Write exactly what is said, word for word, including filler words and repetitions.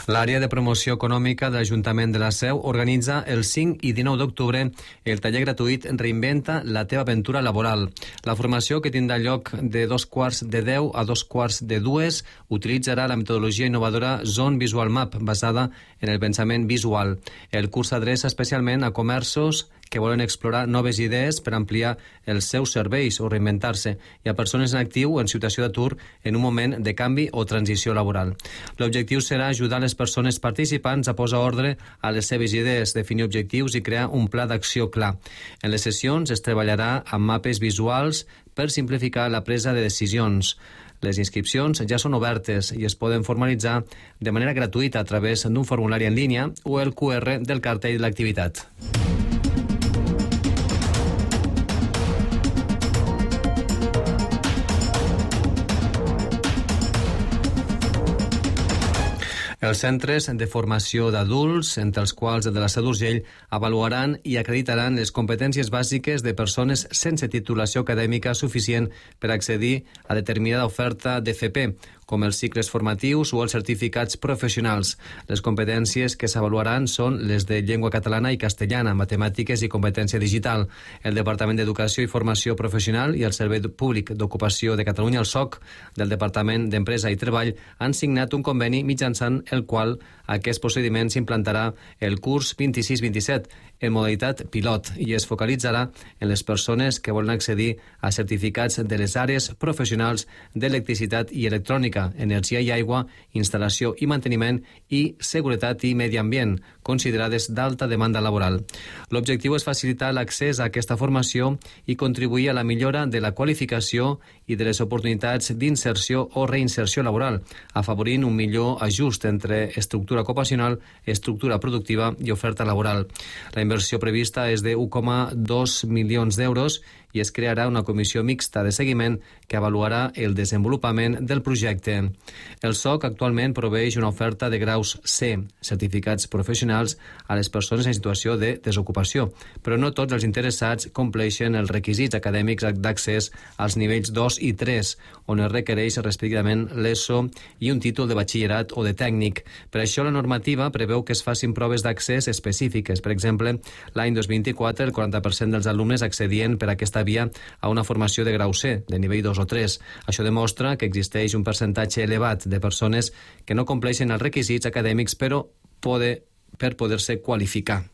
L'àrea de promoció econòmica de l'Ajuntament de la Seu organitza el cinc i dinou d'octubre el taller gratuït Reinventa la teva aventura laboral. La formació, que tindrà lloc de dos quarts de deu a dos quarts de dues, utilitzarà la metodologia innovadora Zone Visual Map, basada en el pensament visual. El curs s'adreça especialment a comerços que volen explorar noves idees per ampliar els seus serveis o reinventar-se, i a persones en actiu o en situació d'atur en un moment de canvi o transició laboral. L'objectiu serà ajudar les persones participants a posar ordre a les seves idees, definir objectius i crear un pla d'acció clar. En les sessions es treballarà amb mapes visuals per simplificar la presa de decisions. Les inscripcions ja són obertes i es poden formalitzar de manera gratuïta a través d'un formulari en línia o el Q R del cartell de l'activitat. Els centres de formació d'adults, entre els quals el de la Seu d'Urgell, avaluaran i acreditaran les competències bàsiques de persones sense titulació acadèmica suficient per accedir a determinada oferta d'F P, com els cicles formatius o els certificats professionals. Les competències que s'avaluaran són les de llengua catalana i castellana, matemàtiques i competència digital. El Departament d'Educació i Formació Professional i el Servei Públic d'Ocupació de Catalunya, el S O C, del Departament d'Empresa i Treball, han signat un conveni mitjançant el qual aquest procediment s'implantarà el curs vint-i-sis vint-i-set en modalitat pilot i es focalitzarà en les persones que volen accedir a certificats de les àrees professionals d'electricitat i electrònica, energia i aigua, instal·lació i manteniment i seguretat i medi ambient, considerades d'alta demanda laboral. L'objectiu és facilitar l'accés a aquesta formació i contribuir a la millora de la qualificació i de les oportunitats d'inserció o reinserció laboral, afavorint un millor ajust entre estructura ocupacional, estructura productiva i oferta laboral. La inversió prevista és de un coma dos milions d'euros i es crearà una comissió mixta de seguiment que avaluarà el desenvolupament del projecte. El S O C actualment proveeix una oferta de graus C, certificats professionals, a les persones en situació de desocupació, però no tots els interessats compleixen els requisits acadèmics d'accés als nivells dos i tres, on es requereix respectivament l'ESO i un títol de batxillerat o de tècnic. Per això la normativa preveu que es facin proves d'accés específiques. Per exemple, l'any dos mil vint-i-quatre el quaranta per cent dels alumnes accedien per aquesta via a una formació de grau C, de nivell dos o tres. Això demostra que existeix un percentatge elevat de persones que no compleixen els requisits acadèmics però poder, per poder-se qualificar.